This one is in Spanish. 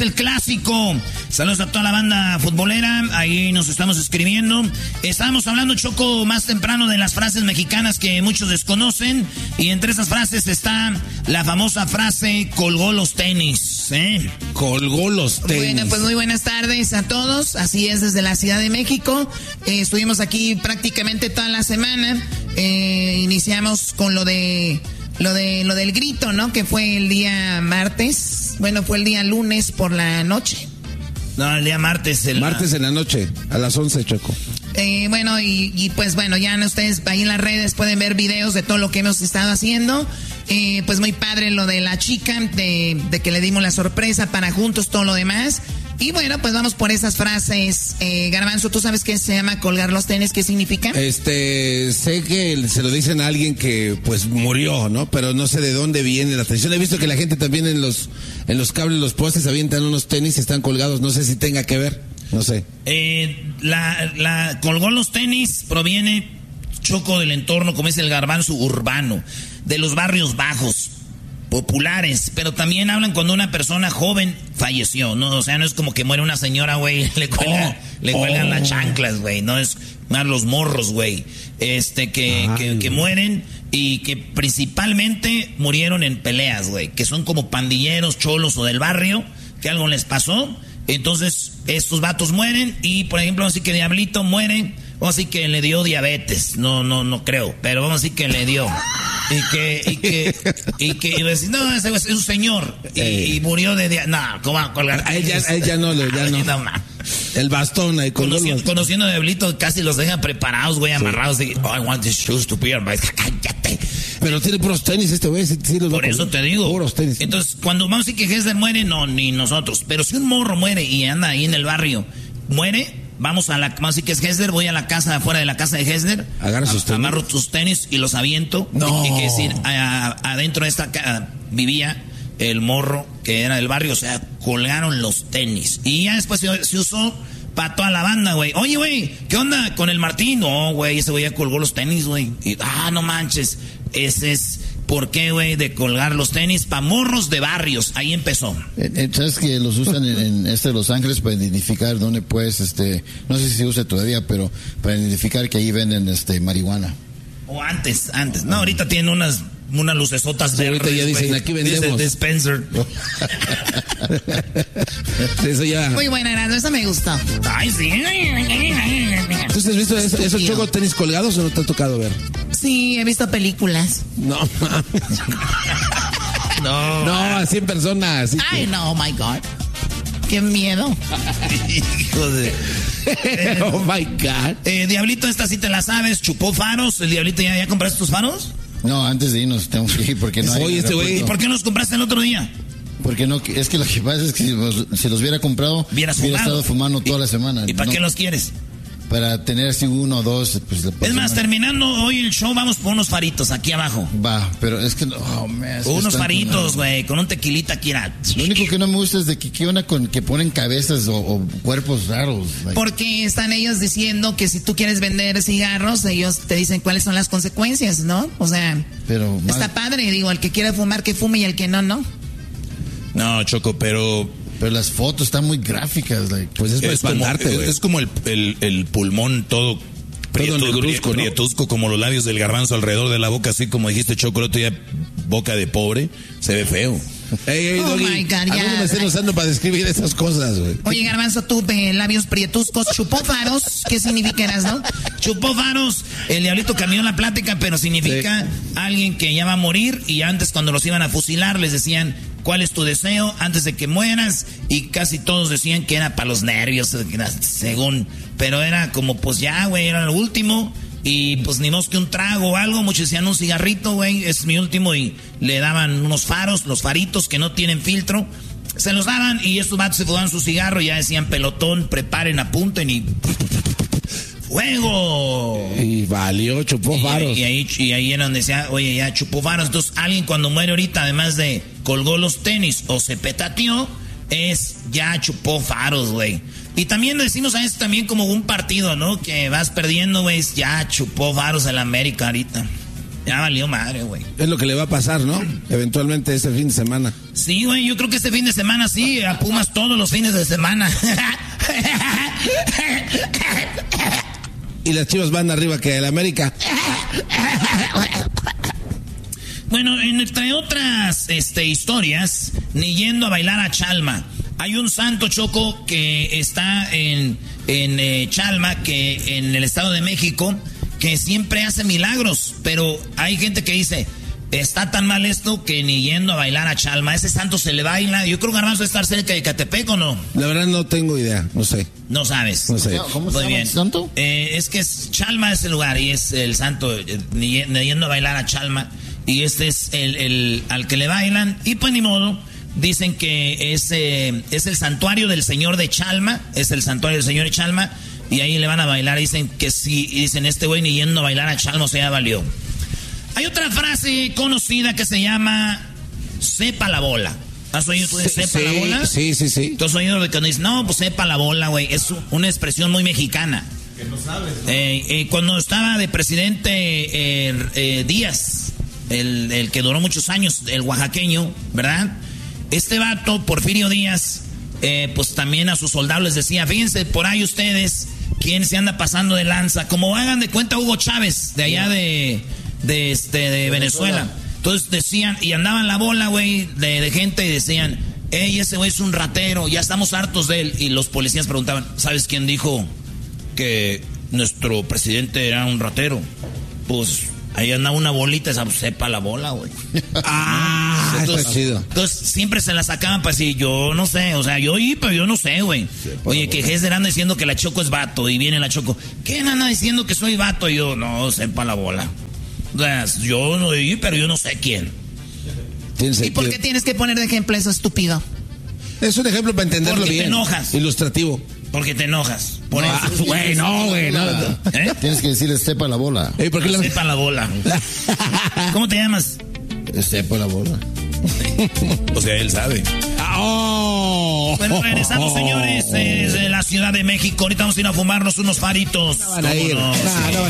El clásico. Saludos a toda la banda futbolera. Ahí nos estamos escribiendo. Estábamos hablando, Choco, más temprano de las frases mexicanas que muchos desconocen. Y entre esas frases está la famosa frase colgó los tenis. Colgó los tenis. Bueno, pues muy buenas tardes a todos. Así es, desde la Ciudad de México. Estuvimos aquí prácticamente toda la semana. Iniciamos con lo del grito, ¿no? Que fue el día martes. Bueno, fue el día lunes por la noche. No, el día martes. Martes en la noche, a las 11, Choco. Bueno, y pues bueno, ya ustedes ahí en las redes pueden ver videos de todo lo que hemos estado haciendo. Pues muy padre lo de la chica, de que le dimos la sorpresa para juntos, todo lo demás. Y bueno, pues vamos por esas frases. Garbanzo, ¿tú sabes qué se llama colgar los tenis? ¿Qué significa? Sé que se lo dicen a alguien que pues murió, ¿no? Pero no sé de dónde viene la tradición. He visto que la gente también en los cables, los postes, avientan unos tenis y están colgados. No sé si tenga que ver, no sé. La colgó los tenis proviene, Choco, del entorno, como es el Garbanzo, urbano, de los barrios bajos, populares, pero también hablan cuando una persona joven falleció, ¿no? O sea, no es como que muere una señora, güey, le cuelgan las chanclas, güey, no es más los morros, güey, que mueren y que principalmente murieron en peleas, güey, que son como pandilleros, cholos o del barrio, que algo les pasó, entonces estos vatos mueren y, por ejemplo, así que Diablito muere, o así que le dio diabetes, no creo, pero vamos a decir que le dio. Y que iba a decir, no, ese es un señor. Y murió de diabetes. No, ¿cómo va a colgar? A ella no. El bastón ahí con Conociendo a Diablito, casi los deja preparados, güey, amarrados. Sí. I want these shoes to be on my... Cállate. Pero tiene puros tenis este güey. Sí, por eso te digo. Puros tenis. Entonces, cuando vamos a decir que Hesler muere, no, ni nosotros. Pero si un morro muere y anda ahí en el barrio, muere... Vamos a decir que es Hesler, voy a la casa, afuera de la casa de Hesler. Agarra sus tenis. Amarro tus tenis y los aviento. No. Y que decir, adentro de esta casa vivía el morro que era del barrio, o sea, colgaron los tenis. Y ya después se usó para toda la banda, güey. Oye, güey, ¿qué onda con el Martín? No, güey, ese güey ya colgó los tenis, güey. Y, no manches, ese es... ¿Por qué, güey? De colgar los tenis para morros de barrios. Ahí empezó. ¿Sabes que los usan en Los Ángeles para identificar dónde puedes, no sé si se usa todavía, pero para identificar que ahí venden, marihuana? O antes. No, ahorita tienen unas lucesotas verdes. Ahorita ya dicen, aquí vendemos. Dice dispenser. Eso ya. Muy buena, Erasmo, esa me gustó. Ay, sí. ¿Tú has visto esos Choco tenis colgados o no te ha tocado ver? Sí, he visto películas. No, así en persona. Así Ay, no, oh my God. Qué miedo. Hijo de... oh my God. Diablito, esta sí te la sabes. ¿Chupó faros? ¿El Diablito ya compraste tus faros? No, antes de irnos tenemos que ir porque no hay. Oye, güey. ¿Y por qué no los compraste el otro día? Porque no, es que lo que pasa es que si los hubiera comprado, hubiera estado fumando toda la semana. ¿Y para qué los quieres? Para tener así uno o dos. Pues, es más, terminando hoy el show, vamos por unos faritos aquí abajo. Va, pero es que unos faritos, güey, con un tequilita aquí. Lo único que no me gusta es de que qué onda con que ponen cabezas o cuerpos raros. Like. Porque están ellos diciendo que si tú quieres vender cigarros, ellos te dicen cuáles son las consecuencias, ¿no? O sea, pero está padre, digo, el que quiera fumar que fume y el que no. No, Choco, pero las fotos están muy gráficas, pues es espantarte, güey. Es como el pulmón todo prietusco, como los labios del Garbanzo alrededor de la boca, así como dijiste, Choco, el otro día, boca de pobre, se ve feo. Oh my God, ya. No me estén usando para describir esas cosas, güey. Oye, Garbanzo, tú, labios prietuscos, chupó faros, ¿qué significa, no? Chupó faros, el Diablito cambió la plática, pero significa alguien que ya va a morir, y antes cuando los iban a fusilar les decían, ¿cuál es tu deseo antes de que mueras? Y casi todos decían que era para los nervios, según, pero era como, pues ya, güey, era lo último. Y pues ni más que un trago o algo, muchos decían un cigarrito, güey, es mi último, y le daban unos faros, los faritos que no tienen filtro, se los daban y estos vatos se fumaban su cigarro y ya decían pelotón, preparen, apunten y ¡fuego! Y valió, chupó faros. Y ahí era donde decía, oye, ya chupó faros. Entonces alguien cuando muere ahorita, además de colgó los tenis o se petateó, es ya chupó faros, güey. Y también decimos a veces también como un partido, ¿no? Que vas perdiendo, güey, ya chupó faros el América ahorita. Ya valió madre, güey. Es lo que le va a pasar, ¿no? Eventualmente este fin de semana. Sí, güey, yo creo que este fin de semana sí, a Pumas todos los fines de semana. Y las Chivas van arriba que el América. Bueno, entre otras historias, ni yendo a bailar a Chalma. Hay un santo, Choco, que está en Chalma, que en el Estado de México, que siempre hace milagros, pero hay gente que dice, está tan mal esto que ni yendo a bailar a Chalma, ese santo se le baila. Yo creo que Garbanzo estar cerca de Catepec, ¿o no? La verdad no tengo idea, no sé. No sabes. No sé. ¿Cómo se Muy llama bien. el santo? Es que Chalma es el lugar y es el santo, ni yendo a bailar a Chalma, y este es el al que le bailan, y pues ni modo. Dicen que es el santuario del Señor de Chalma, es el santuario del Señor de Chalma, y ahí le van a bailar. Dicen que sí, dicen este güey ni yendo a bailar a Chalma, o sea, valió. Hay otra frase conocida que se llama sepa la bola. ¿Has oído tú de sepa la bola? Sí. ¿Tú has oído de cuando dices, no, pues sepa la bola, güey? Es una expresión muy mexicana. Que no sabes, ¿no? Cuando estaba de presidente Díaz, el que duró muchos años, el oaxaqueño, ¿verdad? Este vato, Porfirio Díaz, pues también a sus soldados les decía, fíjense por ahí ustedes, quién se anda pasando de lanza, como hagan de cuenta Hugo Chávez, de allá de Venezuela. Entonces decían, y andaban la bola, güey, de gente, y decían, ese güey es un ratero, ya estamos hartos de él. Y los policías preguntaban, ¿sabes quién dijo que nuestro presidente era un ratero? Pues ahí anda una bolita, esa sepa la bola, güey. Entonces, está chido. Entonces siempre se la sacaban para decir, yo no sé, o sea, yo oí, pero yo no sé, güey. Oye, que Hesder anda diciendo que la Choco es vato, y viene la Choco, ¿quién anda diciendo que soy vato? Y yo, no, sepa la bola. O sea, yo no oí, pero yo no sé quién. ¿Y por qué tienes que poner de ejemplo eso, estúpido? Es un ejemplo para entenderlo porque bien. Te enojas. Ilustrativo. Porque te enojas. Por eso. Güey, no, güey. No. Tienes que decirle sepa la bola. ¿Por qué sepa la bola. ¿Cómo te llamas? Sepa la bola. O sea, él sabe. Bueno, regresamos, señores, de la Ciudad de México. Ahorita vamos a ir a fumarnos unos faritos. No van a ir.